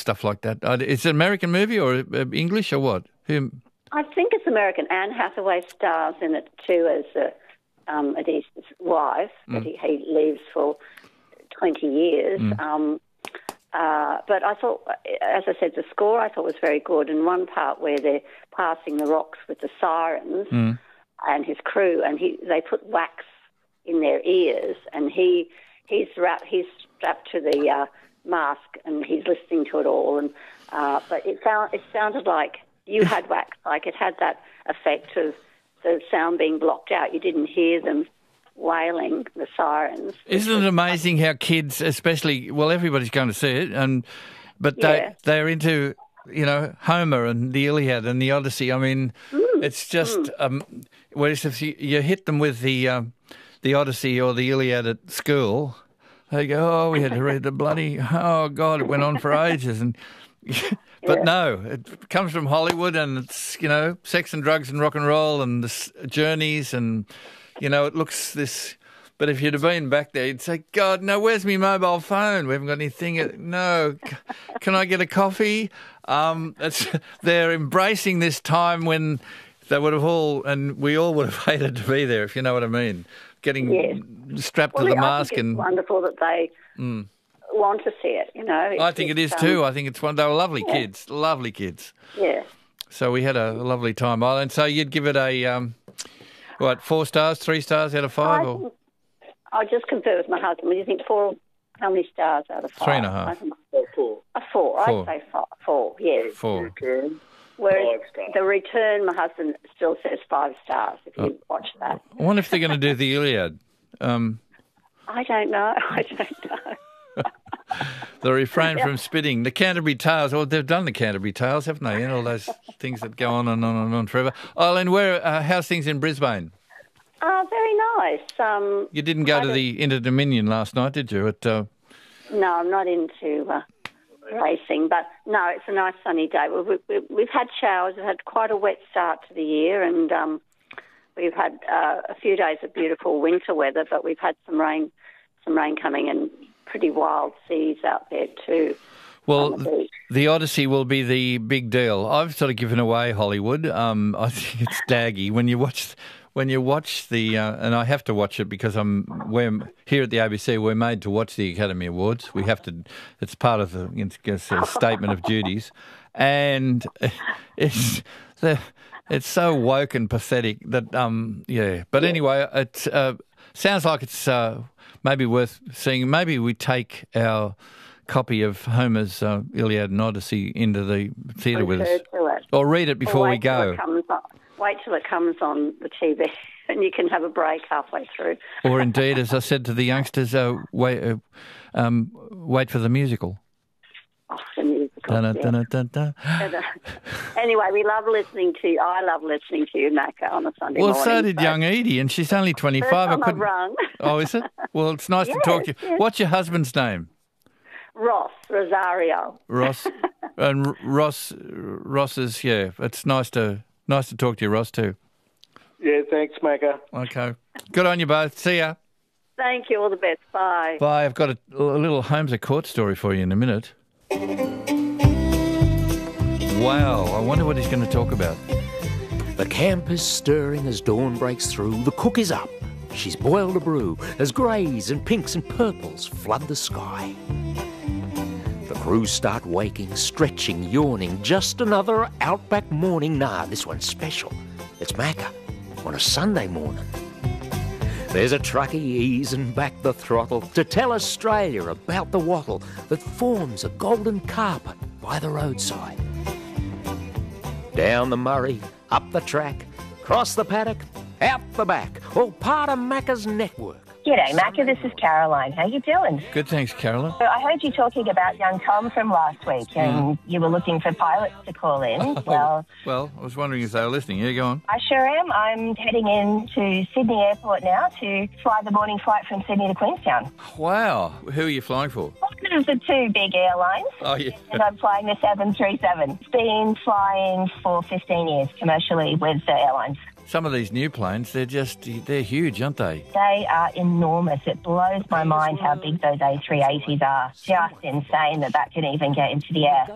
stuff like that. It's an American movie or English or what? I think it's American. Anne Hathaway stars in it too as Adiz's wife, but he leaves for 20 years. But I thought, as I said, the score I thought was very good. And one part where they're passing the rocks with the sirens and his crew, and they put wax in their ears, and he's strapped to the mask, and he's listening to it all. And but it sounded like you had wax, like it had that effect of the sound being blocked out. You didn't hear them wailing, the sirens. Isn't it amazing how kids, especially, well, everybody's going to see it, but they're into, Homer and the Iliad and the Odyssey. I mean, it's just, whereas if you hit them with the Odyssey or the Iliad at school, they go, we had to read the bloody, oh, God, it went on for ages. But no, it comes from Hollywood, and it's, sex and drugs and rock and roll and the journeys and, it looks this. But if you'd have been back there, you'd say, God, no, where's my mobile phone? We haven't got anything. No, can I get a coffee? They're embracing this time when they would have we all would have hated to be there, if you know what I mean. Getting strapped to the mask. It's wonderful that they want to see it, I think it is too. I think it's one. They were lovely kids, lovely kids. Yeah. So we had a lovely time. And so you'd give it a, 4 stars, 3 stars out of 5? I'll just confer with my husband. What do you think? 4? How many stars out of 5? 3.5. 4. A 4. I'd say 4. Yes. 4. Return. Whereas the Return, my husband still says 5 stars. If you watch that. I wonder if they're going to do the Iliad. I don't know. The refrain from spitting. The Canterbury Tales. Well, they've done the Canterbury Tales, haven't they? All those things that go on and on and on forever. Oh, and how's things in Brisbane? Very nice. You didn't go to the Inter-Dominion last night, did you? No, I'm not into racing, but no, it's a nice sunny day. We've had showers. We've had quite a wet start to the year, and we've had a few days of beautiful winter weather, but we've had some rain coming and pretty wild seas out there too. Well, the Odyssey will be the big deal. I've sort of given away Hollywood. I think it's daggy when you watch the, and I have to watch it because we're here at the ABC. We're made to watch the Academy Awards. We have to. It's part of the statement of duties, and it's so woke and pathetic that But anyway, it sounds like it's maybe worth seeing. Maybe we take our copy of Homer's Iliad and Odyssey into the theatre with us, or read it before we go. Wait till it comes on the TV and you can have a break halfway through. Or indeed, as I said to the youngsters, wait for the musical. Oh, the musical. Dun, dun, dun, dun, dun. Anyway, we love listening to you. I love listening to you, Macca, on a Sunday morning. Well, so did young Edie, and she's only 25. I've rung. Oh, is it? Well, it's nice to talk to you. Yes. What's your husband's name? Rosario. Ross. And Ross is, it's nice to talk to you, Ross, too. Yeah, thanks, Macca. Okay. Good on you both. See ya. Thank you. All the best. Bye. Bye. I've got a little Holmes at Court story for you in a minute. Wow. I wonder what he's going to talk about. The camp is stirring as dawn breaks through. The cook is up. She's boiled a brew as greys and pinks and purples flood the sky. The crew start waking, stretching, yawning. Just another outback morning. Nah, this one's special. It's Macca on a Sunday morning. There's a truckie easing back the throttle to tell Australia about the wattle that forms a golden carpet by the roadside. Down the Murray, up the track, cross the paddock, out the back, all part of Macca's network. G'day, Macca. This is Caroline. How you doing? Good, thanks, Caroline. So I heard you talking about young Tom from last week, and you were looking for pilots to call in. Well, I was wondering if they were listening. Yeah, go on. I sure am. I'm heading into Sydney Airport now to fly the morning flight from Sydney to Queenstown. Wow. Who are you flying for? One of the two big airlines. Oh, yeah. And I'm flying the 737. It's been flying for 15 years commercially with the airlines. Some of these new planes, they're huge, aren't they? They are enormous. It blows my mind how big those A380s are. Just insane that can even get into the air.